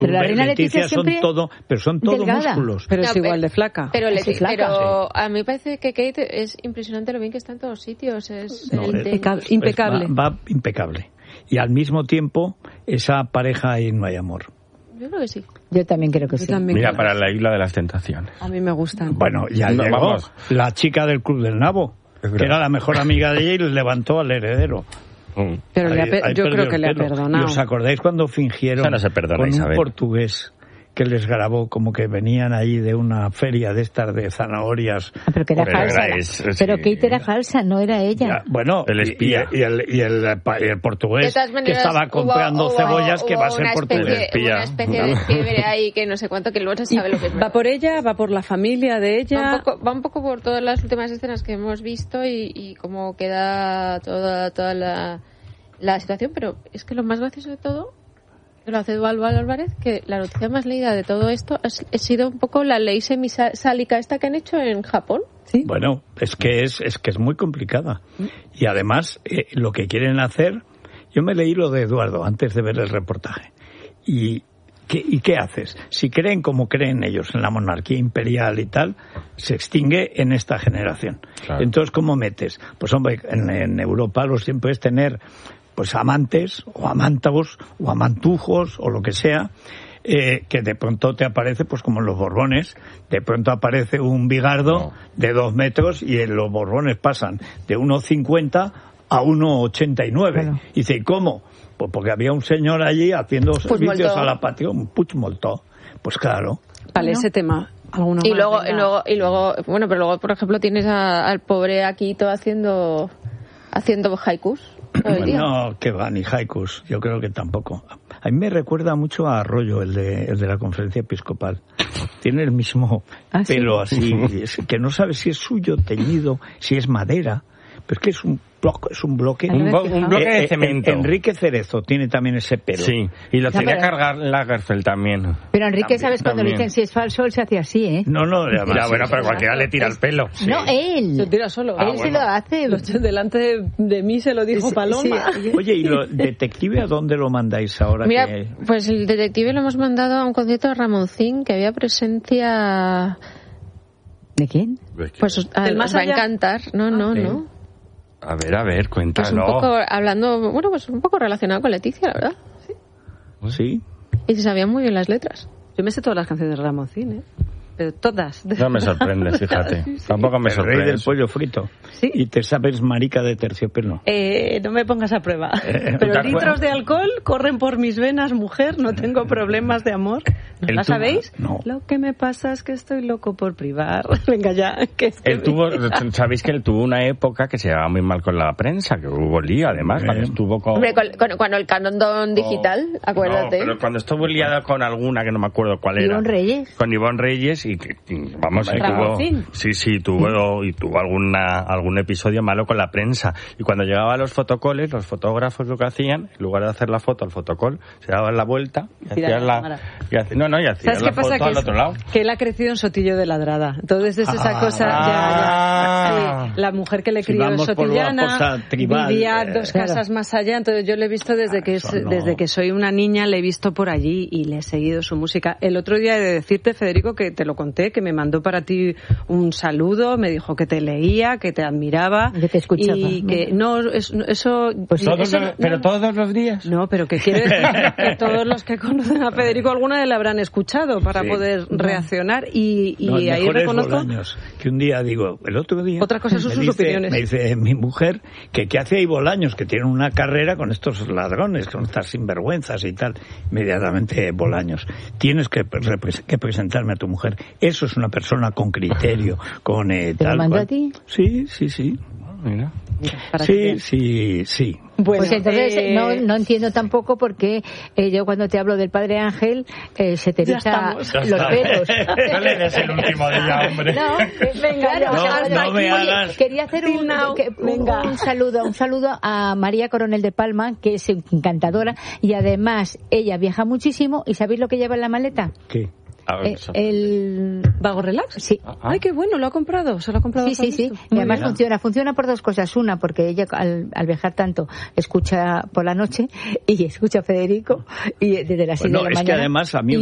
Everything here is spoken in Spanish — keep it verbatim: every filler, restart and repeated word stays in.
Pero la reina Leticia son todo, pero son todos delgada. músculos. Pero No, es igual pero- de flaca. Pero, Es le, flaca. pero a mí me parece que Kate es impresionante lo bien que está en todos sitios. Es No, el es- de- Impecable. Pues impecable. va, va impecable. Y al mismo tiempo, esa pareja ahí no hay amor. Yo creo que sí. Yo también creo que Yo sí. también Mira, creo. para la isla de las tentaciones. A mí me gustan. Bueno, ya No, llegó vamos. la chica del Club del Nabo, Es que verdad. era la mejor amiga de ella y le levantó al heredero. Mm. Pero le ha Ahí- pe- ahí yo perdió creo el que le ha pelo. perdonado. ¿Y os acordáis cuando fingieron Eso no se perdona, con un Isabel. portugués que les grabó como que venían ahí de una feria de estas de zanahorias? Ah, pero que era Pero falsa. era- es- es- pero sí. Kate era falsa, no era ella. Ya, bueno, El y- espía. Y, y el, y el, pa- y el portugués De todas que maneras, estaba comprando hubo- cebollas hubo- que va a hubo ser una portugués. especie, Espía. hubo una especie de fiebre ahí que no sé cuánto, que luego se sabe lo que es Va verdad. por ella, va por la familia de Va ella. un, poco, va un poco por todas las últimas escenas que hemos visto y, y cómo queda toda, toda la, la situación, pero es que lo más gracioso de todo, que lo hace Eduardo Álvarez, que la noticia más leída de todo esto ha, ha sido un poco la ley semisálica esta que han hecho en Japón. ¿Sí? Bueno, es que es, es que es muy complicada. Y además, eh, lo que quieren hacer, yo me leí lo de Eduardo antes de ver el reportaje. Y ¿qué, ¿y qué haces? Si creen como creen ellos en la monarquía imperial y tal, se extingue en esta generación. Claro. Entonces, ¿cómo metes? Pues hombre, en, en Europa lo siempre es tener pues amantes o amántagos o amantujos o lo que sea, eh, que de pronto te aparece, pues como en los Borbones, de pronto aparece un bigardo No. de dos metros y en los Borbones pasan de uno cincuenta a uno ochenta y nueve. Claro. Y dice, ¿y cómo? Pues porque había un señor allí haciendo servicios moltó. a la patria, un puig moltó. Pues claro. Vale, Bueno. ese tema. ¿Alguno Y más? luego, Venga. y luego, y luego, bueno, pero luego, por ejemplo, tienes a- al pobre Akito haciendo, haciendo haikus todo el día. No, que va, ni haikus, yo creo que tampoco. A mí me recuerda mucho a Arroyo, el de, el de la conferencia episcopal. Tiene el mismo ¿Ah, sí? pelo así, es que no sabe si es suyo, teñido, si es madera, pero es que es un bloque, es un bloque. Ah, no me he Un, bo- un fijado. bloque Eh, de eh, cemento. Enrique Cerezo tiene también ese pelo. Sí, y lo Ya, tenía pero- cargar Lagerfeld también. Pero Enrique, También, ¿sabes cuando le también. dicen si es falso? Él se hace así, ¿eh? No, no, además, Ya, bueno, sí, pero sí. cualquiera le tira el pelo. No, él. Se tira solo. Él Ah, sí bueno. lo hace. Lo- delante de, de mí se lo dijo Sí, Paloma. sí. Oye, ¿y lo detective a dónde lo mandáis ahora? Mira, que... pues el detective lo hemos mandado a un concierto de Ramoncín, que había presencia, ¿De quién? pues a, ¿Del os más va a allá? encantar. No, no, sí. no. A ver, a ver, Pues un cuéntalo. poco hablando, bueno, pues un poco relacionado con Leticia, la verdad. Sí. Y se sabían muy bien las letras. Yo me sé todas las canciones de Ramoncín, ¿eh? Pero todas. No me sorprendes, fíjate. Tampoco me El rey sorprende. del pollo frito. Sí. Y te sabes marica de terciopelo. Eh, no me pongas a prueba. Eh, Pero ¿te litros acuerdas? de alcohol corren por mis venas, mujer. No tengo problemas de amor. ¿No Él la tuvo- sabéis? no. Lo que me pasa es que estoy loco por privar. Venga ya. Que es que Él tuvo, sabéis que él tuvo una época que se llevaba muy mal con la prensa, que hubo lío además, Eh. cuando estuvo con... Hombre, con, con- cuando el Canondón digital, acuérdate. No, pero cuando estuvo liada con alguna que no me acuerdo cuál era. Ivonne Reyes. Con Ivonne Reyes y, que- y vamos, y tuvo, Ramoncín. sí, sí, tuvo y tuvo alguna algún episodio malo con la prensa. Y cuando llegaba a los fotocoles, los fotógrafos lo que hacían, en lugar de hacer la foto al fotocol, se daban la vuelta y Tirar hacían la la, cámara. y hacían- no, no, y hacían ¿Sabes la qué pasa? foto Que, al es- otro lado. que él ha crecido en Sotillo de Ladrada. Entonces es esa Ah, cosa, ya, ah. ya. Sí, la mujer que le Si crió en vamos por la Sotillana cosa tribal, vivía eh, dos claro. casas más allá. Entonces yo le he visto desde que es, eso no. desde que soy una niña, le he visto por allí y le he seguido su música. El otro día he de decirte, Federico, que te lo conté, que me mandó para ti un saludo, me dijo que te leía, que te admiraba. Que te escuchaba. Y que no, es- eso... Pues Todos eso los- no- pero no- todos los días. no, pero que quiere decir que todos los que conocen a Federico alguna vez le habrán escuchado para Sí. poder reaccionar y, y No, el ahí mejor es reconozco... Bolaños, que un día digo, el otro día... Otra cosa son me sus dice- opiniones. Me dice mi mujer que qué hace ahí Bolaños, que tiene una carrera con estos ladrones, con estas sinvergüenzas y tal. Inmediatamente Bolaños, tienes que, repre- que presentarme a tu mujer. Eso es una persona con criterio, con eh, ¿Te lo tal mandó cual. a ti? Sí, sí, sí. Mira. Para que Sí, vean. sí, sí. Bueno, Pues entonces eh, no, no entiendo tampoco por qué eh, yo cuando te hablo del Padre Ángel eh, se te Ya eriza estamos. los Ya pelos. No le des el último día, hombre. No, eh, venga, ya, o sea, hasta oye, no me hagas- quería hacer un, Till now. que- un- Venga. un saludo, un saludo a María Coronel de Palma, que es encantadora y además ella viaja muchísimo y ¿sabéis lo que lleva en la maleta? ¿Qué? Eh, el ¿Vago Relax? Sí. Ah. Ay, qué bueno, lo ha comprado. Se lo ha comprado. Sí, sí, sí. Y además bien. funciona. Funciona por dos cosas. Una, porque ella al, al viajar tanto escucha por la noche y escucha a Federico y desde las seis pues no, de la es mañana. que además a mí